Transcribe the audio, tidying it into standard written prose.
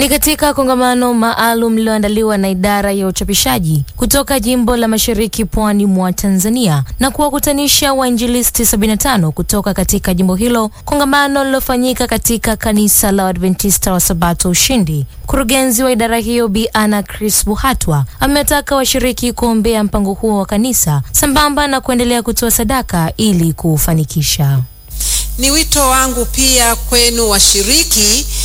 Ni katika kongamano maalum lililoandaliwa na idara ya uchapishaji kutoka jimbo la Mashariki Pwani mwa Tanzania na kuwakutanisha wainjilisti 75 kutoka katika jimbo hilo. Kongamano lilofanyika katika kanisa la Adventista wa Sabato Ushindi. Mkurugenzi wa idara hiyo Bi Anna Chris Buhatwa ametaka washiriki kuombea mpango huo wa kanisa sambamba na kuendelea kutoa sadaka ili kufanikisha. Ni wito wangu pia kwenu washiriki